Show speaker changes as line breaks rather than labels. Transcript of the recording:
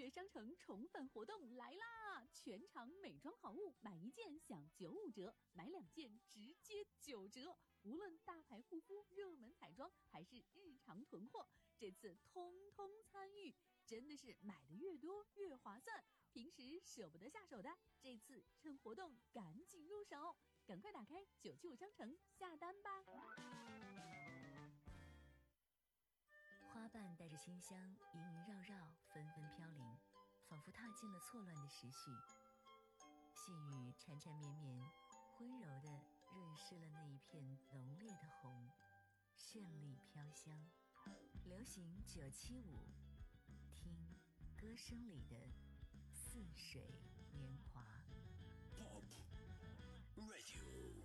月商城宠粉活动来啦！全场美妆好物买1件享95折，买2件直接9折。无论大牌护肤、热门彩妆还是日常囤货，这次通通参与，真的是买的越多越划算。平时舍不得下手的，这次趁活动赶紧入手，赶快打开975商城下单吧。
花瓣带着馨香萦萦绕绕，纷纷飘零，仿佛踏进了错乱的时序。细雨缠缠绵绵，温柔地润湿了那一片浓烈的红，绚丽飘香。流行975，听歌声里的似水年华。
Pop Radio。